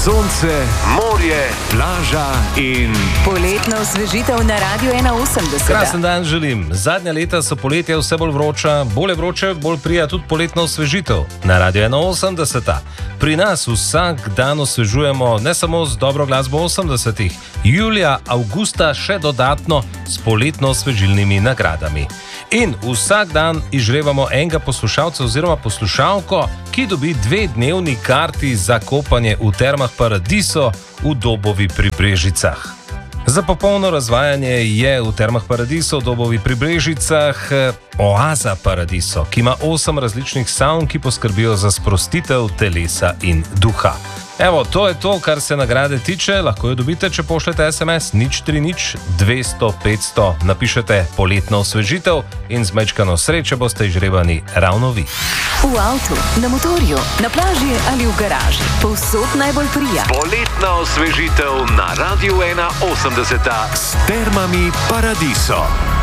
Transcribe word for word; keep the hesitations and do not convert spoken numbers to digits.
sonce, morje, plaža in poletno osvežitev na Radiu ena osemdeset. Krasen dan želim. Zadnja leta so poletja vse bolj vroča, bolj vroče, bolj prija tudi poletno osvežitev na Radiu ena osemdeset. Pri nas vsak dan osvežujemo ne samo z dobro glasbo osemdesetih, julija, avgusta še dodatno s poletno osvežilnimi nagradami. In vsak dan izžrebamo enega poslušalca oziroma poslušalko, ki dobi dve dnevni karti za kopanje v Termah Paradiso v Dobovi pri Brežicah. Za popolno razvajanje je v Termah Paradiso v Dobovi pri Brežicah Oaza Paradiso, ki ima osem različnih savn, ki poskrbijo za sprostitev telesa in duha. Evo, to je to, kar se nagrade tiče. Lahko jo dobite, če pošljete es em es nič tri nič dvesto petsto. Napišete poletno osvežitev in z majčkano sreče boste izžrebani ravno vi. V avtu, na motorju, na plaži ali v garaži. Povsod najbolj prija. Poletna osvežitev na Radiu ena osemdeset s Termami Paradiso.